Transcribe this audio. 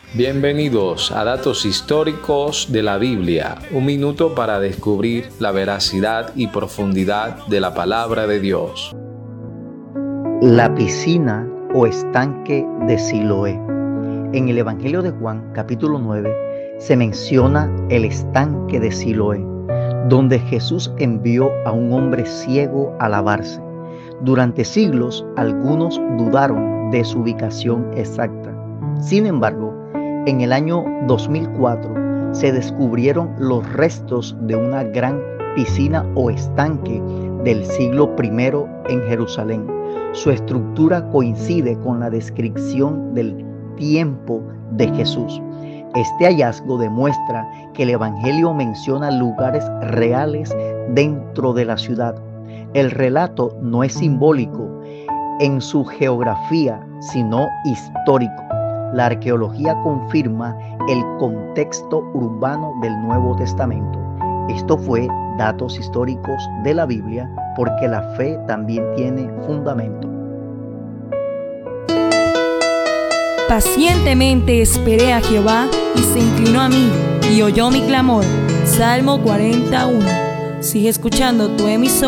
Bienvenidos a Datos Históricos de la Biblia, un minuto para descubrir la veracidad y profundidad de la palabra de Dios. La piscina o estanque de Siloé. En el Evangelio de Juan, capítulo 9, se menciona el estanque de Siloé, donde Jesús envió a un hombre ciego a lavarse. Durante siglos, algunos dudaron de su ubicación exacta. Sin embargo, en el año 2004 se descubrieron los restos de una gran piscina o estanque del siglo I en Jerusalén. Su estructura coincide con la descripción del tiempo de Jesús. Este hallazgo demuestra que el Evangelio menciona lugares reales dentro de la ciudad. El relato no es simbólico en su geografía, sino histórico. La arqueología confirma el contexto urbano del Nuevo Testamento. Esto fue Datos Históricos de la Biblia, porque la fe también tiene fundamento. Pacientemente esperé a Jehová y se inclinó a mí y oyó mi clamor. Salmo 41. Sigue escuchando tu emisora.